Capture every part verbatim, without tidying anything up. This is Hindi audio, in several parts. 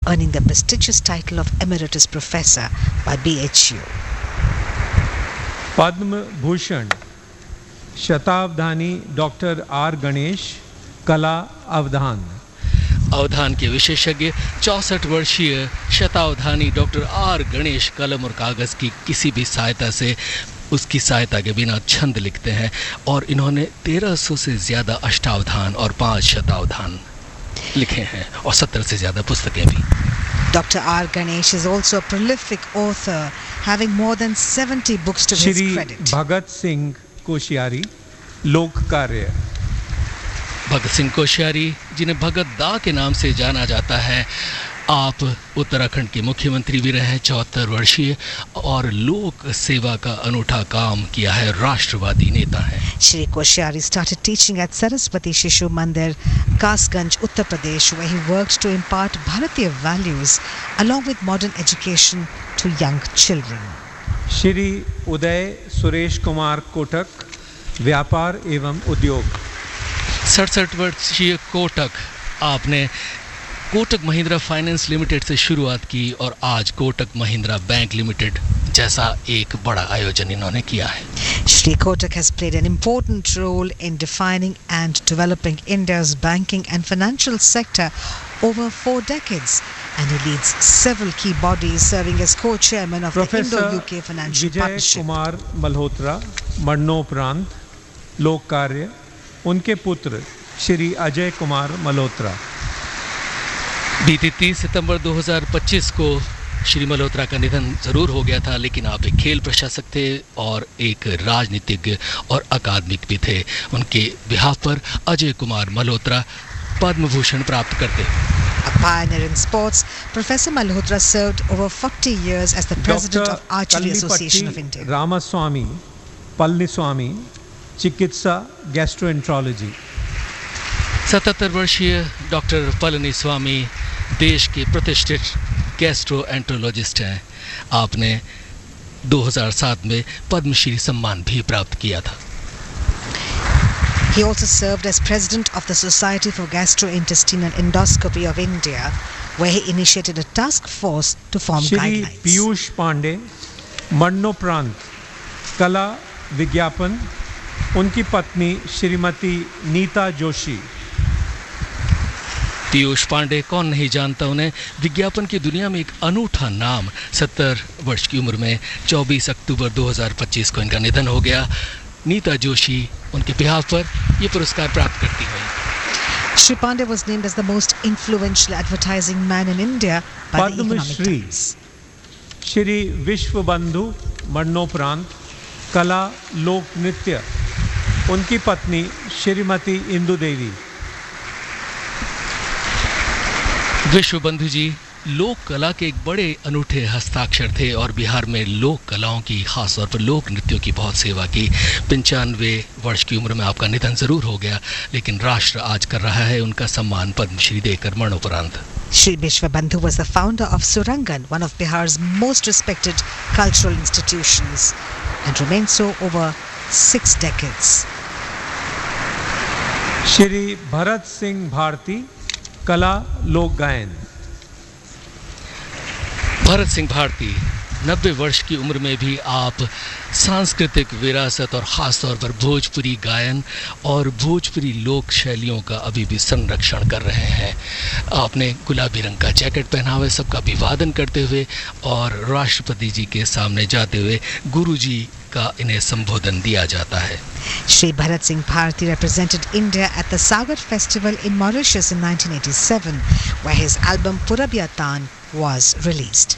earning the prestigious title of Emeritus Professor by B H U. Padma Bhushan शतावधानी doctor R Ganesh कला अवधान अवधान के विशेषज्ञ चौसठ वर्षीय शतावधानी डॉक्टर आर गणेश कलम और कागज की किसी भी सहायता से उसकी सहायता के बिना छंद लिखते हैं और इन्होंने तेरह सौ से ज्यादा अष्टावधान और पांच शतावधान लिखे हैं और सत्तर से ज्यादा पुस्तकें भी. Doctor R. Ganesh is also a prolific author, having more than seventy books to his credit. Shri Bhagat Singh Koshyari लोक कार्य भगत सिंह कोश्यारी जिन्हें भगत दा के नाम से जाना जाता है, आप उत्तराखंड के मुख्यमंत्री भी रहे हैं, चौहत्तर वर्षीय और लोक सेवा का अनूठा काम किया है, राष्ट्रवादी नेता हैं. Shri Koshyari started teaching at Saraswati Shishu Mandir, Kasganj, Uttar Pradesh, where he worked to impart Bharatiya values along with modern education to young children. Shri Uday Suresh Kumar Kotak व्यापार एवं उद्योग सड़सठ वर्षीय कोटक, आपने कोटक महिंद्रा फाइनेंस लिमिटेड से शुरुआत की और आज कोटक महिंद्रा बैंक लिमिटेड जैसा एक बड़ा आयोजन इन्होंने किया है. Shri Kotak has played an important role in defining and developing India's banking and financial sector over four decades, and he leads several key bodies, serving as co-chairman of the Indo-U K Financial Partnership. Kumar Malhotra मरणोपरांत लोक कार्य, उनके पुत्र श्री अजय कुमार मल्होत्रा. बीती तीस सितंबर दो हज़ार पच्चीस को श्री मल्होत्रा का निधन जरूर हो गया था, लेकिन आप एक खेल प्रशासक थे और एक राजनीतिज्ञ और अकादमिक भी थे. उनके बिहाफ पर अजय कुमार मल्होत्रा पद्म भूषण प्राप्त करते. A pioneer in sports, Professor Malhotra served over forty years as the president of Archery Association of India. Ramaswamy Palaniswami चिकित्सा गैस्ट्रोएंट्रोलॉजी. सतहत्तर वर्षीय डॉक्टर पलनीस्वामी देश के प्रतिष्ठित गैस्ट्रोएंट्रोलॉजिस्ट हैं. आपने दो हज़ार सात में पद्मश्री सम्मान भी प्राप्त किया था. He also served as president of the Society for Gastrointestinal Endoscopy of India, where he initiated a task force to form Shri guidelines. Piyush Pandey मरणोपरांत कला विज्ञापन, उनकी पत्नी श्रीमती नीता जोशी. पीयूष पांडे कौन नहीं जानता उन्हें. विज्ञापन की दुनिया में एक अनूठा नाम. सत्तर वर्ष की उम्र में चौबीस अक्टूबर दो हज़ार पच्चीस को इनका निधन हो गया. नीता जोशी उनके बिहाफ पर ये पुरस्कार प्राप्त करती हुई. Shri Pandey was named as the most influential advertising man in India by the Economic Times. Shri विश्व बंधु मरणोपरांत कला लोक नृत्य, उनकी पत्नी श्रीमती इंदु देवी. विश्व बंधु जी लोक कला के एक बड़े अनूठे हस्ताक्षर थे और बिहार में लोक कलाओं की, खासतौर पर लोक नृत्यों की बहुत सेवा की. पंचानवे वर्ष की उम्र में आपका निधन जरूर हो गया, लेकिन राष्ट्र आज कर रहा है उनका सम्मान पद्मश्री देकर मरणोपरांत. Shri Vishwabandhu was the founder of Surangan, one of Bihar's most respected cultural institutions, and remained so over six decades. Shri Bharat Singh Bharti कला लोक गायन. भरत सिंह भारती नब्बे वर्ष की उम्र में भी आप सांस्कृतिक विरासत और ख़ास तौर पर भोजपुरी गायन और भोजपुरी लोक शैलियों का अभी भी संरक्षण कर रहे हैं. आपने गुलाबी रंग का जैकेट पहना हुआ, सबका अभिवादन करते हुए और राष्ट्रपति जी के सामने जाते हुए गुरु जी का इन्हें संबोधन दिया जाता है. Shri Bharat Singh Bharti represented India at the Sagar Festival in Mauritius in nineteen eighty-seven, where his album Purabiyatan was released.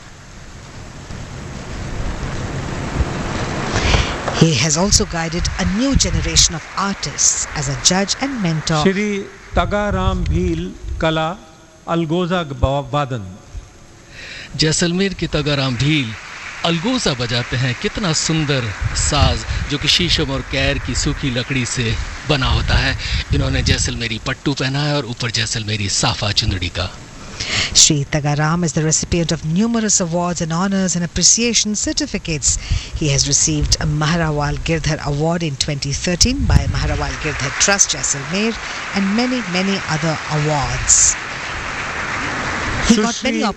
He has also guided a new generation of artists as a judge and mentor. Shri Tagaram Bhil कला अलगोजा वादन. जैसलमेर के तगाराम भील अलगोजा बजाते हैं. कितना सुंदर साज जो कि शीशम और कैर की सूखी लकड़ी से बना होता है. इन्होंने जैसलमेरी पट्टू पहना है और ऊपर जैसलमेरी साफा चुंदड़ी का. Shri Tagaram is the recipient of numerous awards and honors and appreciation certificates. He has received a Maharawal Girdhar Award in twenty thirteen by Maharawal Girdhar Trust Jaisalmer and many, many other awards. He got many